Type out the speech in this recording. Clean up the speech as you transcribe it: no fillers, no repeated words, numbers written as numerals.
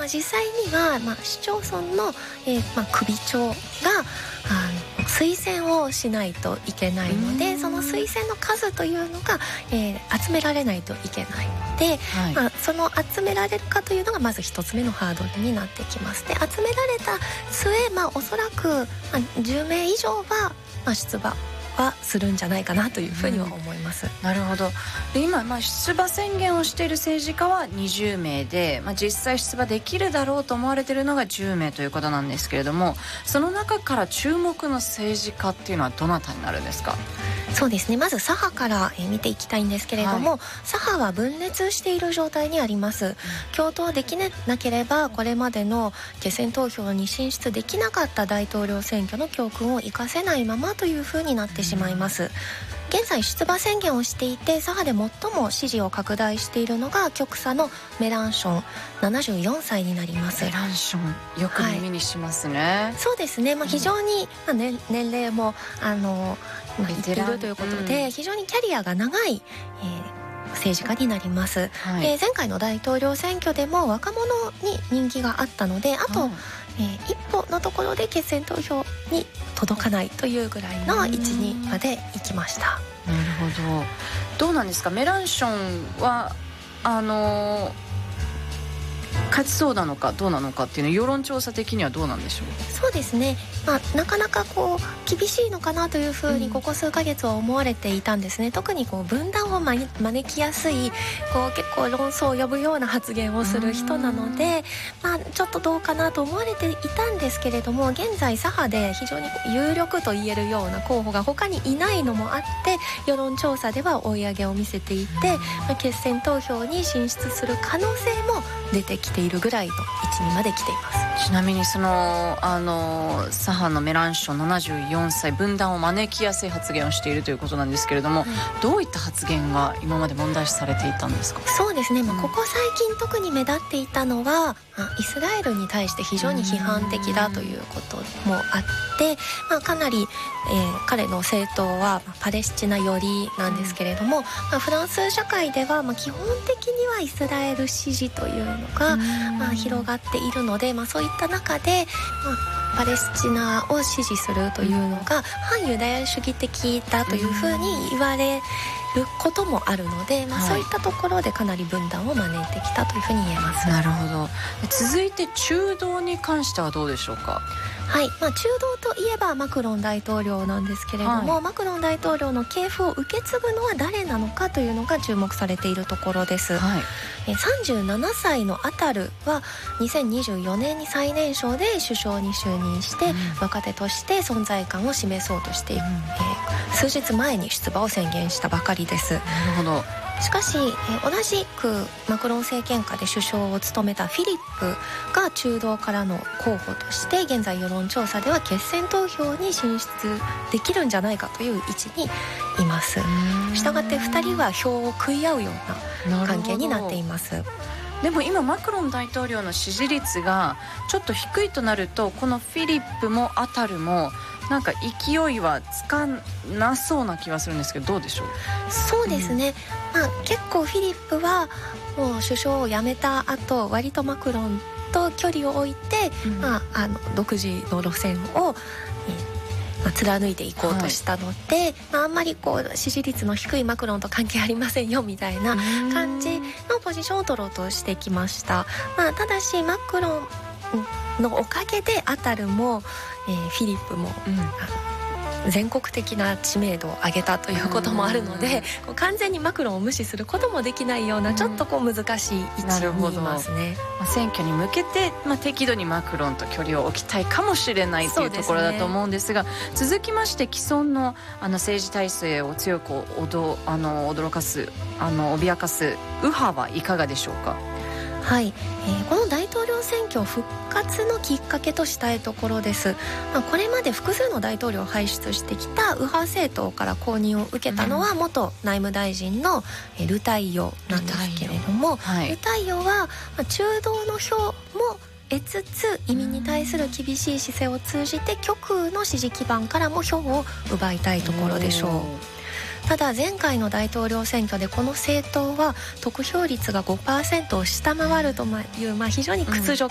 実際には、市町村の、首長が推薦をしないといけないので、その推薦の数というのが、集められないといけないので、その集められるかというのがまず一つ目のハードルになってきます。で、集められた末、おそらく、10名以上は、出馬はするんじゃないかなというふうには思います。 なるほど。で、今、出馬宣言をしている政治家は20名で、実際出馬できるだろうと思われているのが10名ということなんですけれども、その中から注目の政治家っていうのはどなたになるんですか？ そうですね、まず左派から見ていきたいんですけれども、左派は分裂している状態にあります。共闘できなければこれまでの決選投票に進出できなかった大統領選挙の教訓を生かせないままというふうになってしまいます。現在出馬宣言をしていて、左派で最も支持を拡大しているのが極左のメランション、74歳になります。 メランション、よく耳にしますね。 そうですね、非常に、年齢もいっているということで、非常にキャリアが長い、政治家になります。前回の大統領選挙でも若者に人気があったので、あと、一歩のところで決選投票に届かないというぐらいの位置にまで行きました。 なるほど。どうなんですか、メランションは勝ちそうなのかどうなのかっていうのは世論調査的にはどうなんでしょう？ そうですね、なかなか厳しいのかなというふうにここ数ヶ月は思われていたんですね。特に分断を招きやすい結構論争を呼ぶような発言をする人なので、ちょっとどうかなと思われていたんですけれども、現在左派で非常に有力と言えるような候補が他にいないのもあって、世論調査では追い上げを見せていて、決選投票に進出する可能性も出てきているぐらいの位置にまで来ています。 ちなみにその左派のメランション74歳、分断を招きやすい発言をしているということなんですけれども、どういった発言が今まで問題視されていたんですか？ そうですね、ここ最近特に目立っていたのは、イスラエルに対して非常に批判的だということもあって、かなり、彼の政党はパレスチナ寄りなんですけれども、フランス社会では基本的にはイスラエル支持というのが広がっているので、そういった中で、パレスチナを支持するというのが反ユダヤ主義的だというふうに言われることもあるので、そういったところでかなり分断を招いてきたというふうに言えます。 なるほど。続いて中道に関してはどうでしょうか？ はい、中道といえばマクロン大統領なんですけれども、マクロン大統領の系譜を受け継ぐのは誰なのかというのが注目されているところです。37歳のアタルは2024年に最年少で首相に就任して、若手として存在感を示そうとしている、数日前に出馬を宣言したばかりです。 なるほど。 しかし、同じくマクロン政権下で首相を務めたフィリップが中道からの候補として、現在世論調査では決選投票に進出できるんじゃないかという位置にいます。したがって2人は票を食い合うような関係になっています。 でも今マクロン大統領の支持率がちょっと低いとなると、このフィリップもアタルもなんか勢いはつかなそうな気はするんですけど、どうでしょう？ そうですね、結構フィリップはもう首相を辞めた後、割とマクロンと距離を置いて、独自の路線を、貫いていこうとしたので、あんまり支持率の低いマクロンと関係ありませんよみたいな感じのポジションを取ろうとしてきました。ただしマクロンのおかげでアタルも、フィリップも、全国的な知名度を上げたということもあるので、完全にマクロンを無視することもできないような、ちょっと難しい位置にいますね。 選挙に向けて、適度にマクロンと距離を置きたいかもしれないというところだと思うんですが、続きまして既存の政治体制を強く驚かす脅かす右派はいかがでしょうか？ はい、この大統領選挙復活のきっかけとしたいところです。これまで複数の大統領を輩出してきた右派政党から公認を受けたのは、元内務大臣のルタイヨなんですけれども、ルタイヨは中道の票も得つつ、移民に対する厳しい姿勢を通じて極右の支持基盤からも票を奪いたいところでしょう。ただ前回の大統領選挙でこの政党は得票率が 5% を下回るという、非常に屈辱